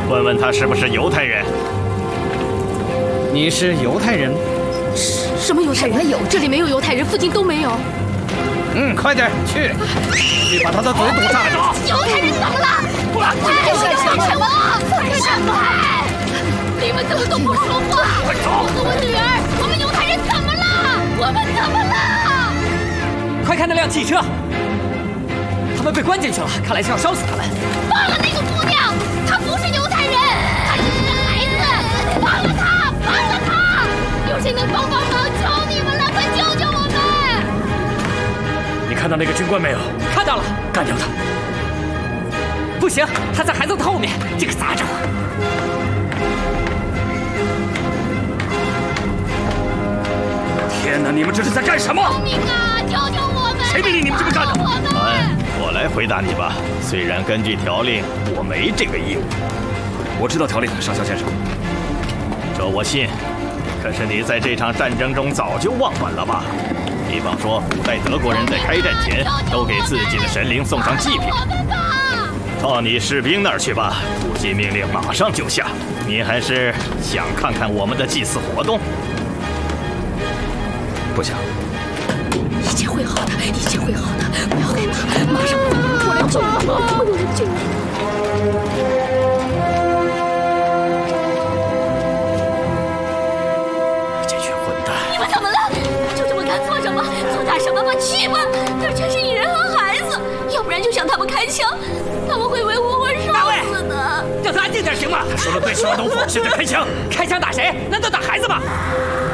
问问他是不是犹太人。 你是犹太人？ 什么犹太人？这里没有犹太人，附近都没有。 快点去把他的嘴堵上！ 犹太人怎么了？快什么？快什么？你们怎么都不说话？我和我女儿，我们犹太人怎么了？我们怎么了？ 快看那辆汽车，他们被关进去了，看来是要烧死他们。 放了那个姑娘，她不是犹太人，她只是个孩子。放了她，放了她！有谁能帮帮忙？求你们了，快救救我们！ 你看到那个军官没有？ 看到了， 干掉他！ 不行，他在孩子的后面，这个杂种！ 天哪，你们这是在干什么？ 救命啊！救救我们！ 谁命令你们这么干的？ 我来回答你吧。虽然根据条令，我没这个义务。 我知道条令，上校先生。 这我信。可是你在这场战争中早就忘本了吧？比方说，古代德国人在开战前都给自己的神灵送上祭品。到你士兵那儿去吧，突击命令马上就下。你还是想看看我们的祭祀活动？ 不想。 一切会好的，一切会好的，不要害怕，马上会有人过来救我们，会有人救我们。你们怎么了？就这么敢做什么？做点什么吧，去吧！那全是女人和孩子，要不然就向他们开枪，他们会为活活烧死的。 让他安静点行吗？ 他说的对，是我农夫，现在开枪！ 开枪打谁？难道打孩子吗？